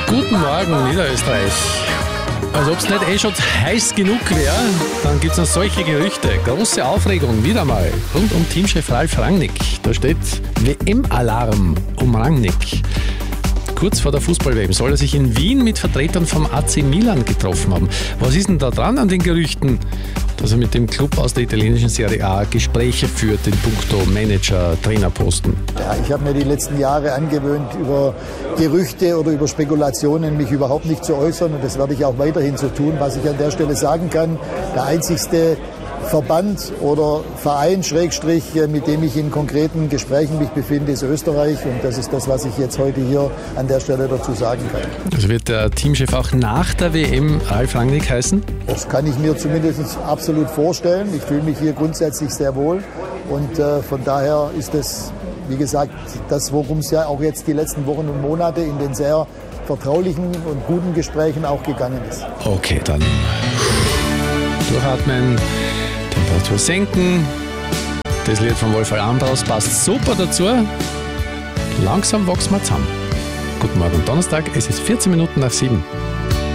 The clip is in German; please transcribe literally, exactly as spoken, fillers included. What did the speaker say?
Guten Morgen, Niederösterreich. Als ob es nicht eh schon heiß genug wäre, dann gibt es noch solche Gerüchte. Große Aufregung wieder mal rund um Teamchef Ralf Rangnick. Da steht W M-Alarm um Rangnick. Kurz vor der Fußball-W M soll er sich in Wien mit Vertretern vom A C Milan getroffen haben. Was ist denn da dran an den Gerüchten, dass er mit dem Club aus der italienischen Serie A Gespräche führt in puncto Manager, Trainerposten? Ja, ich habe mir die letzten Jahre angewöhnt, über Gerüchte oder über Spekulationen mich überhaupt nicht zu äußern, und das werde ich auch weiterhin so tun. Was ich an der Stelle sagen kann, der einzigste Verband oder Verein, Schrägstrich, mit dem ich in konkreten Gesprächen mich befinde, ist Österreich, und das ist das, was ich jetzt heute hier an der Stelle dazu sagen kann. Also wird der Teamchef auch nach der W M Ralf Rangnick heißen? Das kann ich mir zumindest absolut vorstellen. Ich fühle mich hier grundsätzlich sehr wohl, und äh, von daher ist das, wie gesagt, das, worum es ja auch jetzt die letzten Wochen und Monate in den sehr vertraulichen und guten Gesprächen auch gegangen ist. Okay, dann durchatmen. Temperatur senken. Das Lied von Wolfgang Ambros passt super dazu. Langsam wachsen wir zusammen. Guten Morgen, Donnerstag, es ist vierzehn Minuten nach sieben.